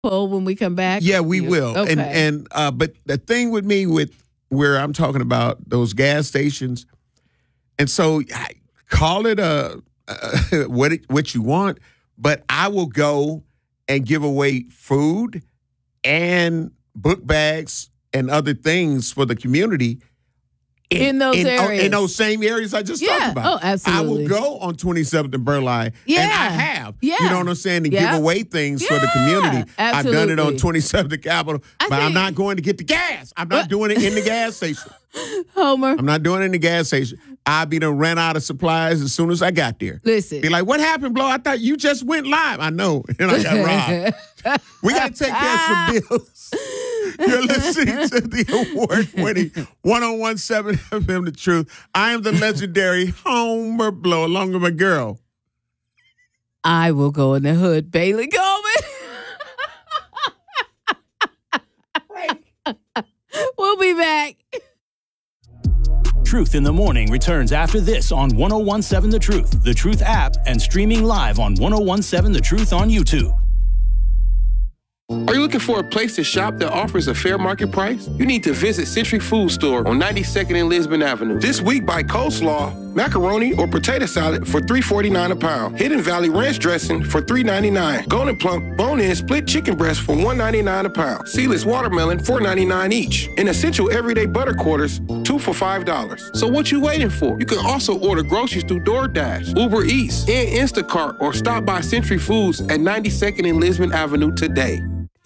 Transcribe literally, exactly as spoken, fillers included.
poll when we come back? Yeah, we will. Okay. And and uh, but the thing with me with where I'm talking about those gas stations, and so I call it a, a what it, what you want, but I will go and give away food and book bags and other things for the community. In, in those in, areas. In those same areas I just yeah. talked about. Oh, absolutely. I will go on twenty-seventh and Burleigh. Yeah. And I have. Yeah. You know what I'm saying? To yeah. give away things yeah. for the community. Absolutely. I've done it on twenty-seventh and Capitol. I but think, I'm not going to get the gas. I'm not what? doing it in the gas station. Homer. I'm not doing it in the gas station. I'll be done ran out of supplies as soon as I got there. Listen. Be like, what happened, Blow? I thought you just went live. I know. And I got robbed. We got to take care of some bills. You're listening to the award-winning one oh one point seven F M The Truth. I am the legendary Homer Blow, along with my girl. I will go in the hood, Bailey Coleman. We'll be back. Truth in the Morning returns after this on one oh one point seven The Truth, The Truth app, and streaming live on one oh one point seven The Truth on YouTube. Are you looking for a place to shop that offers a fair market price? You need to visit Century Food Store on ninety-second and Lisbon Avenue. This week, buy coleslaw, macaroni, or potato salad for three forty-nine a pound. Hidden Valley Ranch dressing for three ninety-nine. Golden Plump bone-in split chicken breast for one ninety-nine a pound. Seedless watermelon four ninety-nine each. And essential everyday butter quarters, two for five dollars. So what you waiting for? You can also order groceries through DoorDash, Uber Eats, and Instacart, or stop by Century Foods at ninety-second and Lisbon Avenue today.